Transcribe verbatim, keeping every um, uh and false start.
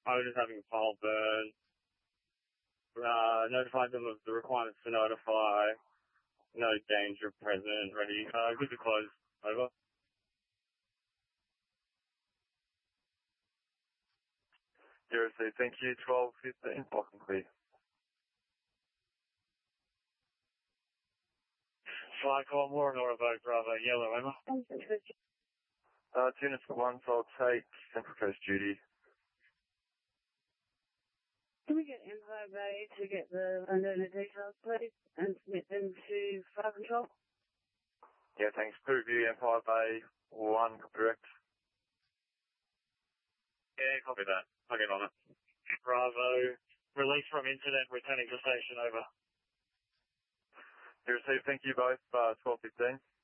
owners having a pole burn. Uh, notified them of the requirements to notify. No danger present. Ready. Uh, good to close. Over. Zero C, thank you. twelve fifteen, block and clear. Flight call, more and more about Bravo, yellow, Emma. Uh, two units for one, so I'll take Central Coast duty. Can we get Empire Bay to get the landowner details, please, and submit them to Fire Control? Yeah, thanks. Clear view, Empire Bay, one, correct. Yeah, copy that. I'll get on it. Bravo, release from incident, returning to station, over. You received, thank you both, uh, twelve fifteen.